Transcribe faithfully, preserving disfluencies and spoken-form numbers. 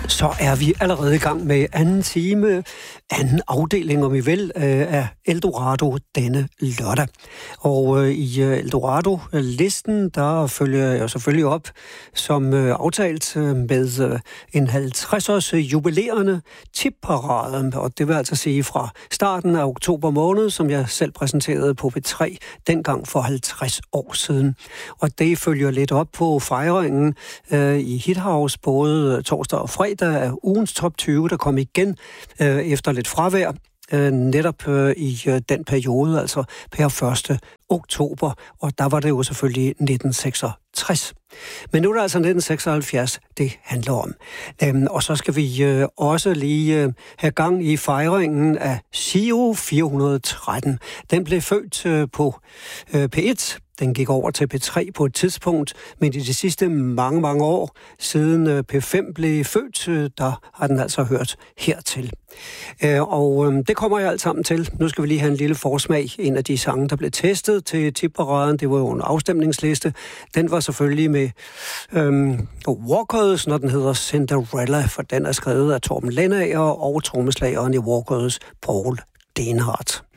Så er vi allerede i gang med anden time, anden afdeling, om I vil, af Eldorado denne lørdag. Og i Eldorado-listen, der følger jeg selvfølgelig op, som aftalt, med en halvtreds-års jubilerende tipparade. Og det vil altså sige fra starten af oktober måned, som jeg selv præsenterede på P tre, dengang for halvtreds år siden. Og det følger lidt op på fejringen øh, i Hithouse, både torsdag og fredag af ugens top tyve, der kom igen øh, efter lidt fravær. Øh, netop øh, i øh, den periode, altså per første oktober, og der var det jo selvfølgelig nitten seksogtres. Men nu er det altså nitten seksoghalvfjerds, det handler om. Øhm, og så skal vi øh, også lige øh, have gang i fejringen af Giro fire hundrede og tretten. Den blev født øh, på øh, P et. Den gik over til P tre på et tidspunkt, men i de sidste mange, mange år, siden øh, P fem blev født, øh, der har den altså hørt hertil. Øh, og øh, det kommer jeg alt sammen til. Nu skal vi lige have en lille forsmag. En af de sange, der blev testet til tipparaden, det var jo en afstemningsliste. Den var selvfølgelig med øh, Walkers, når den hedder Cinderella, for den er skrevet af Torben Lennager og trommeslageren i Walkers, Paul Denhardt.